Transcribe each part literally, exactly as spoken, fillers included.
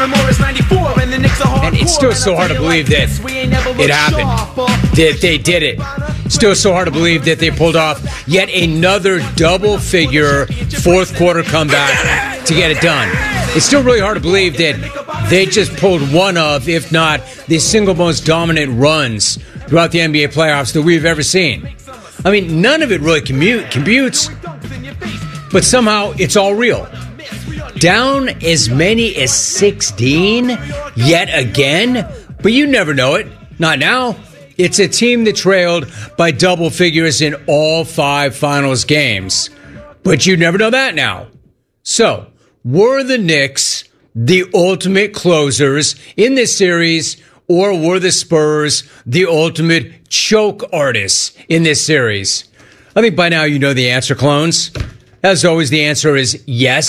And it's still so hard to believe that it happened, that they did it. Still so hard to believe that they pulled off yet another double-figure fourth-quarter comeback to get it done. It's still really hard to believe that they just pulled one of, if not the single most dominant runs throughout the N B A playoffs that we've ever seen. I mean, none of it really commute, computes, but somehow it's all real. Down as many as sixteen yet again, but you never know it. Not now. It's a team that trailed by double figures in all five finals games, but you never know that now. So, were the Knicks the ultimate closers in this series, or were the Spurs the ultimate choke artists in this series? I think by now you know the answer, clones. As always, the answer is yes.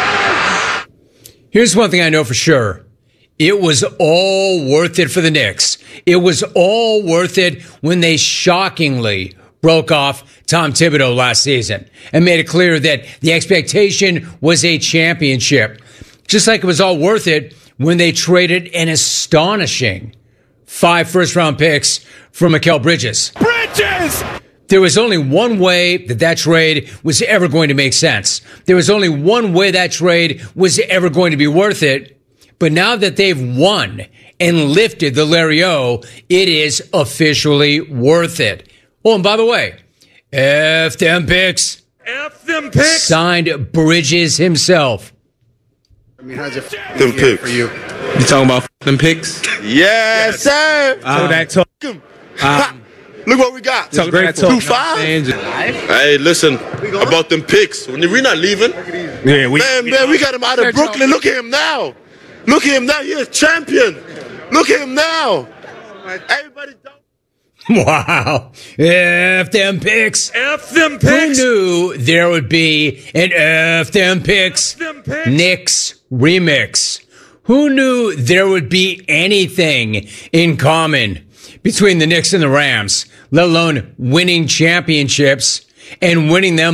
Here's one thing I know for sure. It was all worth it for the Knicks. It was all worth it when they shockingly broke off Tom Thibodeau last season and made it clear that the expectation was a championship. Just like it was all worth it when they traded an astonishing five first-round picks for Mikal Bridges. Bridges! There was only one way that that trade was ever going to make sense. There was only one way that trade was ever going to be worth it. But now that they've won and lifted the Larry O, it is officially worth it. Oh, and by the way, F them picks. F them picks. Signed Bridges himself. I mean, how's it them picks for you? You talking about them picks? Yes, sir. Um, so that talk. Um, Look what we got. Talk that talk. Two five. Hey, listen about them picks. We're not leaving. Yeah, we, man, we, man, we got him out of Brooklyn. Look at him now. Look at him now. He's a champion. Look at him now. Everybody. Wow. F them picks. F them Who picks. knew there would be an F them picks, F them picks. Knicks remix? Who knew there would be anything in common between the Knicks and the Rams, let alone winning championships and winning them